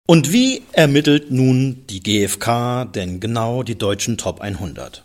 Und wie ermittelt nun die GfK denn genau die deutschen Top 100?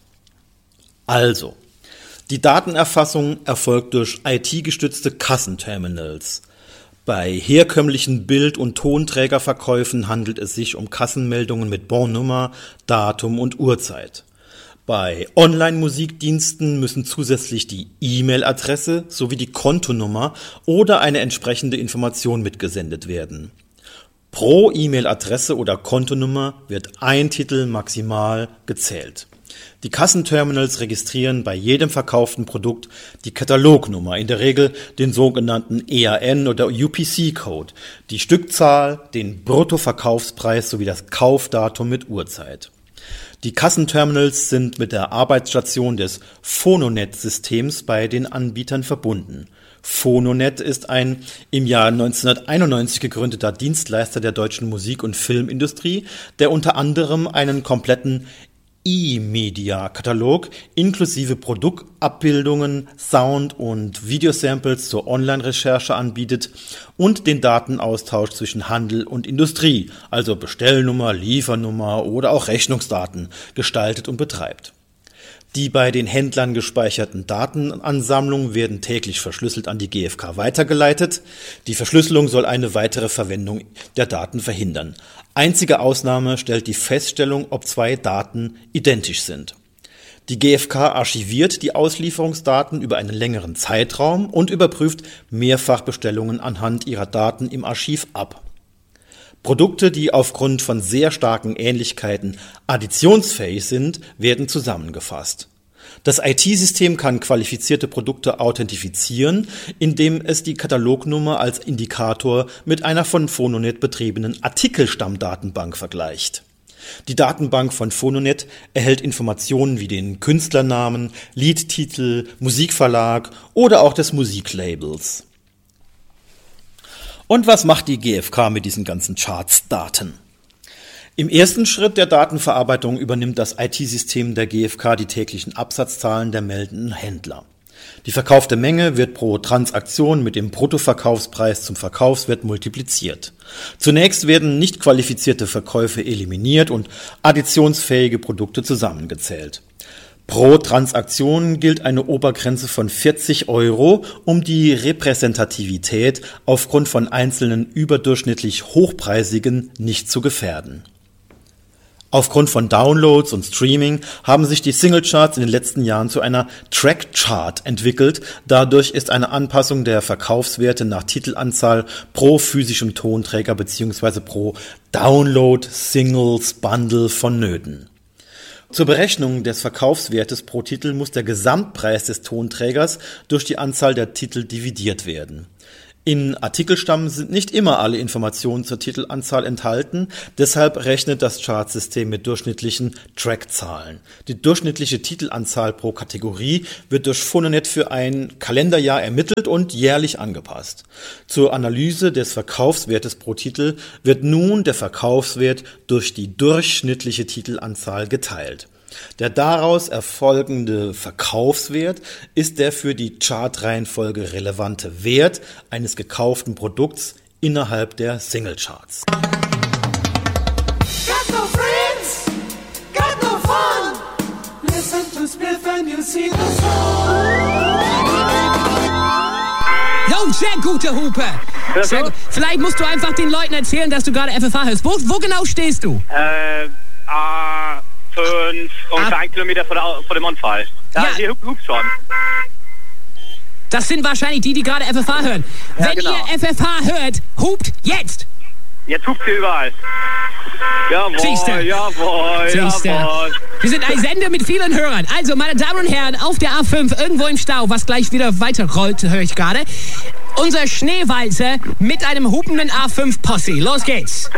Also, die Datenerfassung erfolgt durch IT-gestützte Kassenterminals. Bei herkömmlichen Bild- und Tonträgerverkäufen handelt es sich um Kassenmeldungen mit Bonnummer, Datum und Uhrzeit. Bei Online-Musikdiensten müssen zusätzlich die E-Mail-Adresse sowie die Kontonummer oder eine entsprechende Information mitgesendet werden. Pro E-Mail-Adresse oder Kontonummer wird ein Titel maximal gezählt. Die Kassenterminals registrieren bei jedem verkauften Produkt die Katalognummer, in der Regel den sogenannten EAN oder UPC-Code, die Stückzahl, den Bruttoverkaufspreis sowie das Kaufdatum mit Uhrzeit. Die Kassenterminals sind mit der Arbeitsstation des Phononet-Systems bei den Anbietern verbunden. Phononet ist ein im Jahr 1991 gegründeter Dienstleister der deutschen Musik- und Filmindustrie, der unter anderem einen kompletten E-Media-Katalog inklusive Produktabbildungen, Sound- und Videosamples zur Online-Recherche anbietet und den Datenaustausch zwischen Handel und Industrie, also Bestellnummer, Liefernummer oder auch Rechnungsdaten, gestaltet und betreibt. Die bei den Händlern gespeicherten Datenansammlungen werden täglich verschlüsselt an die GfK weitergeleitet. Die Verschlüsselung soll eine weitere Verwendung der Daten verhindern. Einzige Ausnahme stellt die Feststellung, ob zwei Daten identisch sind. Die GfK archiviert die Auslieferungsdaten über einen längeren Zeitraum und überprüft Mehrfachbestellungen anhand ihrer Daten im Archiv ab. Produkte, die aufgrund von sehr starken Ähnlichkeiten additionsfähig sind, werden zusammengefasst. Das IT-System kann qualifizierte Produkte authentifizieren, indem es die Katalognummer als Indikator mit einer von Phononet betriebenen Artikelstammdatenbank vergleicht. Die Datenbank von Phononet erhält Informationen wie den Künstlernamen, Liedtitel, Musikverlag oder auch des Musiklabels. Und was macht die GfK mit diesen ganzen Charts-Daten? Im ersten Schritt der Datenverarbeitung übernimmt das IT-System der GfK die täglichen Absatzzahlen der meldenden Händler. Die verkaufte Menge wird pro Transaktion mit dem Bruttoverkaufspreis zum Verkaufswert multipliziert. Zunächst werden nicht qualifizierte Verkäufe eliminiert und additionsfähige Produkte zusammengezählt. Pro Transaktion gilt eine Obergrenze von 40 €, um die Repräsentativität aufgrund von einzelnen überdurchschnittlich hochpreisigen nicht zu gefährden. Aufgrund von Downloads und Streaming haben sich die Singlecharts in den letzten Jahren zu einer Trackchart entwickelt. Dadurch ist eine Anpassung der Verkaufswerte nach Titelanzahl pro physischem Tonträger bzw. pro Download, Singles, Bundle vonnöten. Zur Berechnung des Verkaufswertes pro Titel muss der Gesamtpreis des Tonträgers durch die Anzahl der Titel dividiert werden. In Artikelstamm sind nicht immer alle Informationen zur Titelanzahl enthalten, deshalb rechnet das Chartsystem mit durchschnittlichen Trackzahlen. Die durchschnittliche Titelanzahl pro Kategorie wird durch Phononet für ein Kalenderjahr ermittelt und jährlich angepasst. Zur Analyse des Verkaufswertes pro Titel wird nun der Verkaufswert durch die durchschnittliche Titelanzahl geteilt. Der daraus erfolgende Verkaufswert ist der für die Chartreihenfolge relevante Wert eines gekauften Produkts innerhalb der Singlecharts. Got no friends, got no fun. Listen to Spliff and you see the sun. Jo, sehr gute Hupe. Sehr gut. Vielleicht musst du einfach den Leuten erzählen, dass du gerade FFH hörst. Wo genau stehst du? 5 ungefähr 1 Kilometer vor dem Unfall. Ja, hier hupt schon. Das sind wahrscheinlich die gerade FFH hören. Ja, wenn genau. ihr FFH hört, hupt jetzt! Jetzt hupt ihr überall. Siehste. Jawohl. Wir sind ein Sender mit vielen Hörern. Also, meine Damen und Herren, auf der A5, irgendwo im Stau, was gleich wieder weiterrollt, höre ich gerade. Unser Schneewalzer mit einem hupenden A5-Posse. Los geht's!